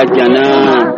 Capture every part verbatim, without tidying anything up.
Jana.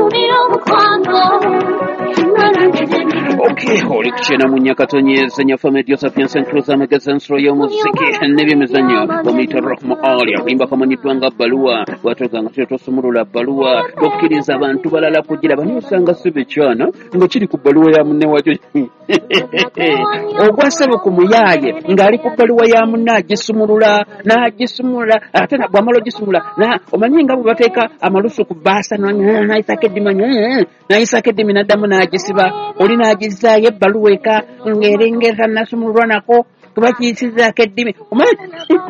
Okay, oli kuchena munyakatonye zenya family Sapiens and Cruza magazine sro yo muziki nebe mizanyo bamita Rahma Ali alimba kama nitwanga balua watoga ngato somulula balua dokiriza abantu balala kugira banyusanga sibe cyana ngo kiri ku balua ya munne wajo ogwasaba ku muyaye ngali ku balua ya munne agisumulula na agisumulula ate na bwamalo gisumula na omanyi ngabo bateka amalusu ku basa na na isakedima na isakedima na damu na agisiba olina agizaye baluweka ngerengera nasumulwa nako kubakisiza kedimi omanyi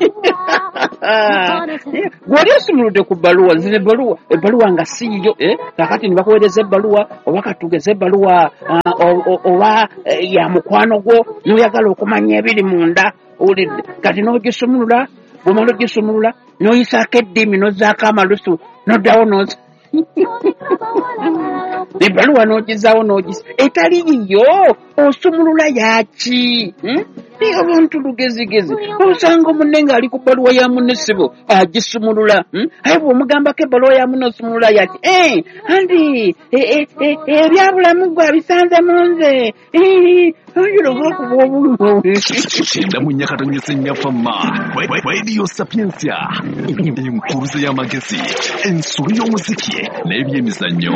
gwali asumulude ku baluwa zile baluwa ebaluwa nga siyo eh kakati nibakowereza baluwa obakatugeze baluwa oba ya mukwano gwo noyagala okumanya ebiri munda olidde kati nogisumulula bwomala ogisumulula noyisako eddimi nozaako amalusu noddawo noza ebaluwa nogizaawo nogisa etali yiyo osumulula yaki niyo abantu lugezigezi osanga omunne ng'ali ku baluwa ya munne ssibo agisumulula aye bw'omugambako ebaluwa ya munne osumulula yaki andi ebyabulamu gwe abisanze mu nze Shenda munyakatonye senyafama Radio Sapiensia enkuruze y'amagezi ensuru y'omuziki n'ebyemizannyo.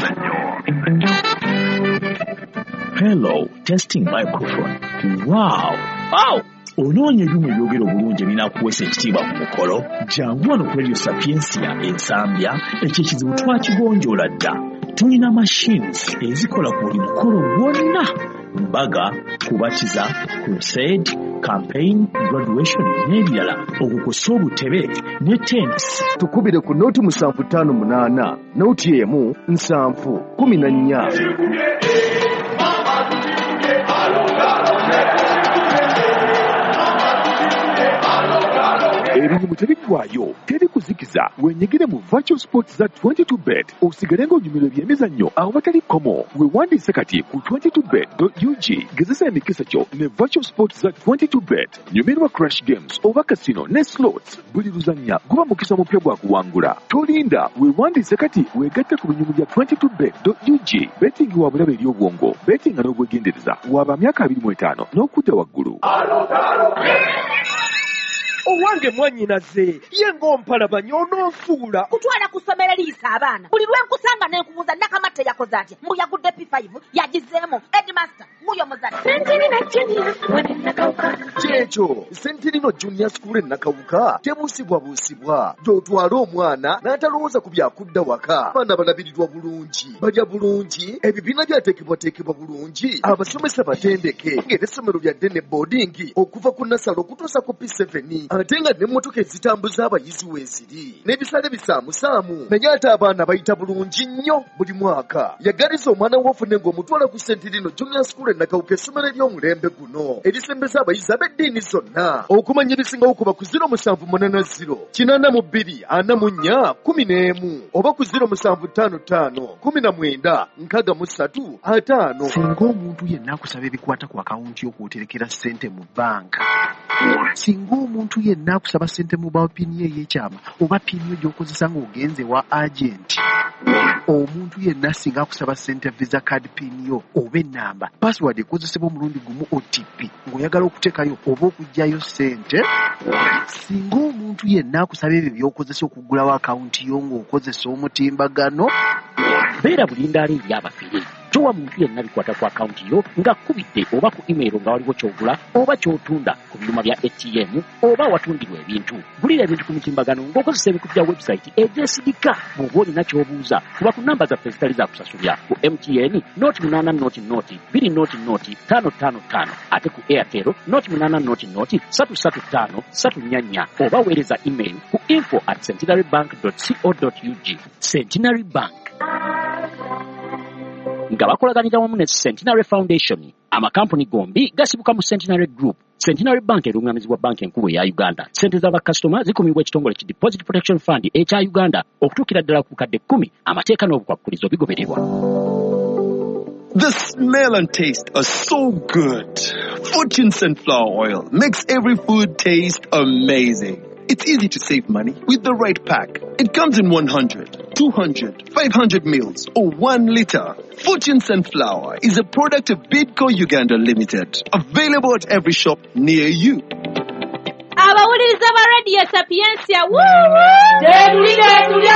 Hello, testing microphone. Wow, wow. Onoonye ebyuma ebyogera obulungi ebinaakuweesa ekitiibwa ku mukolo jangu wano ku Radio Sapiensia ensambya ekyo ekizibu twakigonjoola dda. Tulina machines ezikola ku buli mukolo gwonna: mbaga, kubatiza, crusade, campaign, graduation n'ebirala. Okukosa obutebe ne tents. Tukubire ku nooti musanvu ttaano munaana nooti emu nsanvu kumi na nnya. Ebintu tebiggwayo teri kuzikiza wenyigire mu virtual sports za twenty-two bet osigale ng'onyumirwa ebyemizannyo awo batali komo. Weewandiise kati ku twenty-two bet dot u g gezesa emikisa kyo ne virtual sports za twenty-two bet. Nyumirwa crash games oba casino ne slots, buli luzannya guba mukisa mupya gwa kuwangula. Tolinda, weewandiise kati weegatte ku binyumu bya twenty-two bet dot u g. Betting wa bulabe eri obwongo, betting n'obwegendereza, waba myaka abiri mu etaano n'okudda waggulu. Owange mwannyinaze ye ng'ompalabanya ononfuula kutwala ku ssomero liisa abaana buli lwe nkusanga ne nkubuuza Nakamatte yakoze atya mbuyagudde P five yagizeemu headmaster muyo muzadde Sentinino Junior Nakawuka kyekyo Sentinino Junior School e Nakawuka tebuusibwabuusibwa gy'otwala omwana n'atalowooza ku byakudda waka. Abaana balabirirwa bulungi, balya bulungi, ebibiina byateekebwateekebwa bulungi, abasomesa batendeke ng'ebisomero bya ddene boarding okuva ku nasalo okutuusa ku P seven. Ate nga n'emmotoka ezitambuza abayizi weeziri n'ebisale bisaamusaamu, naye ate abaana bayita bulungi nnyo buli mwaka. Yagaliza omwana w'ofune ng'omutwala ku Sentinino Junior School e Nakawuka essomero ery'omulembe guno erisembeza abayizi ab'eddiini zonna. Okumanya ebisingawo kuba ku zero musanvu munaana zero kinaana mu bbiri ana mu nnya kumi n'emu oba ku zero musanvu ttaano ttaano kumi na mwenda nkaaga mu ssatu ataano. Singa omuntu yenna akusaba ebikwata ku akawunti y'okwoterekera ssente mu bbanka, singa omuntu yenna akusaba ssente mu bawa pini ey'ekyama oba pini gy'okozesa ng'ogenze wa agenti, omuntu yenna singa akusaba ssente visa card pini yo oba ennamba password ekozesebwa omulundi gumu O T P ng'oyagala okuteekayo oba okuggyayo ssente, singa omuntu yenna akusaba ebyo by'okozesa okuggulawo akawunti yo ng'okozesa omutimbagano, beera bulindaala eri abafire. Towa muntu yenna bikwata ku akawunti yo ng'akkubidde oba ku email nga waliwo ky'ogula oba ky'otunda ku byuma bya A T M oba watundirwa ebintu. Gulira ebintu ku mutimbagano ng'okozesa ebikutu bya website egyesigika. Bw'oba olina ky'obuuza kuba ku namba zaffe zitali za kusasulya ku M T N noti munaana noti noti bbiri noti noti ttaano ttaano ttaano ate ku Airtel noti munaana noti noti ssatu ssatu ttaano ssatu nnya nnya oba weereza email ku info at centenarybank dot co dot u g. Centenary Bank nga bakolaganira wamu ne Centenary Foundation, amakampuni gombi gasibuka mu Centenary Group. Centenary Bank erungamizibwa banki enkulu eya Uganda. Sente z'abakasitoma zikumibwa ekitongole ki Deposit Protection Fund ekya Uganda okutuukira ddala ku kadde kkumi. Amateeka n'obukwakkulizo bigobererwa. The smell and taste are so good. Fortune Sunflower Oil makes every food taste amazing. It's easy to save money with the right pack. It comes in one hundred, two hundred, five hundred mils, or one liter. Fortune Sunflower is a product of Bidco Uganda Limited. Available at every shop near you. Abawuliriza ba Radio Sapientia. Woo woo!